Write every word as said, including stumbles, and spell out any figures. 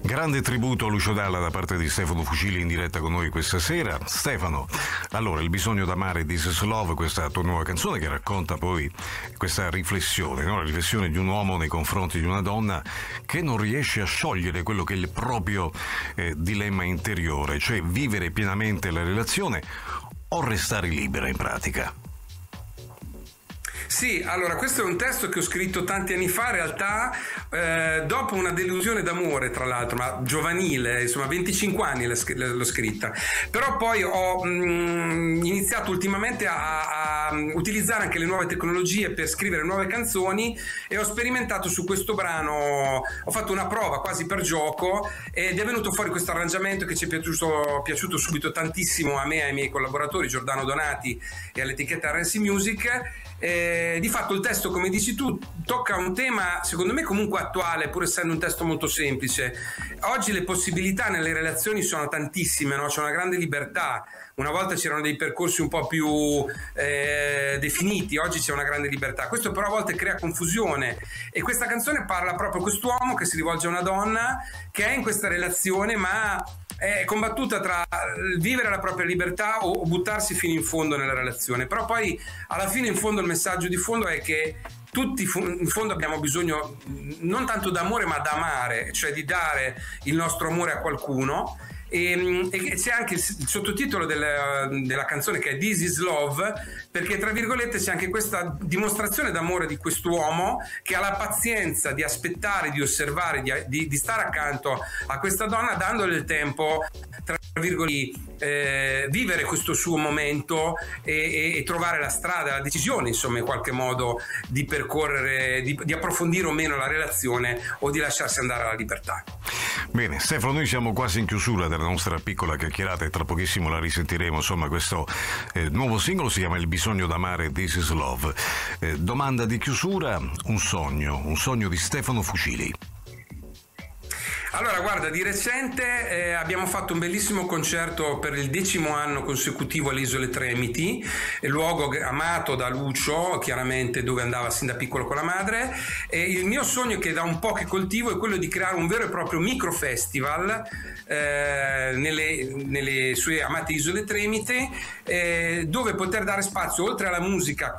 Grande tributo a Lucio Dalla da parte di Stefano Fucili in diretta con noi questa sera. Stefano, allora, Il bisogno d'amare, This is Love, questa tua nuova canzone che racconta poi questa riflessione, no? La riflessione di un uomo nei confronti di una donna che non riesce a sciogliere quello che è il proprio eh, dilemma interiore, cioè vivere pienamente la relazione o restare libera in pratica. Sì, allora questo è un testo che ho scritto tanti anni fa, in realtà eh, dopo una delusione d'amore, tra l'altro, ma giovanile, insomma venticinque anni l'ho scritta, però poi ho mh, iniziato ultimamente a, a utilizzare anche le nuove tecnologie per scrivere nuove canzoni e ho sperimentato su questo brano, ho fatto una prova quasi per gioco ed è venuto fuori questo arrangiamento che ci è piaciuto, piaciuto subito tantissimo a me e ai miei collaboratori Giordano Donati e all'etichetta R S Music. Eh, di fatto il testo, come dici tu, tocca un tema secondo me comunque attuale, pur essendo un testo molto semplice. Oggi le possibilità nelle relazioni sono tantissime, no? C'è una grande libertà. Una volta c'erano dei percorsi un po' più eh, definiti, oggi c'è una grande libertà. Questo però a volte crea confusione e questa canzone parla proprio a quest'uomo che si rivolge a una donna che è in questa relazione ma è combattuta tra vivere la propria libertà o buttarsi fino in fondo nella relazione. Però poi alla fine in fondo il messaggio di fondo è che tutti in fondo abbiamo bisogno non tanto d'amore ma d'amare, cioè di dare il nostro amore a qualcuno. E, e c'è anche il, il sottotitolo della, della canzone che è This is Love, perché tra virgolette c'è anche questa dimostrazione d'amore di quest'uomo che ha la pazienza di aspettare, di osservare, di, di, di stare accanto a questa donna dandole il tempo, tra virgolette, eh, vivere questo suo momento e, e, e trovare la strada, la decisione insomma in qualche modo di percorrere, di, di approfondire o meno la relazione o di lasciarsi andare alla libertà. Bene, Stefano, noi siamo quasi in chiusura della nostra piccola chiacchierata e tra pochissimo la risentiremo. Insomma, questo eh, nuovo singolo si chiama Il bisogno d'amare, This is Love. Eh, domanda di chiusura, un sogno, un sogno di Stefano Fucili. Allora, guarda, di recente eh, abbiamo fatto un bellissimo concerto per il decimo anno consecutivo alle Isole Tremiti, luogo amato da Lucio, chiaramente, dove andava sin da piccolo con la madre. E il mio sogno, che da un po' che coltivo, è quello di creare un vero e proprio micro festival eh, nelle, nelle sue amate Isole Tremiti, eh, dove poter dare spazio, oltre alla musica,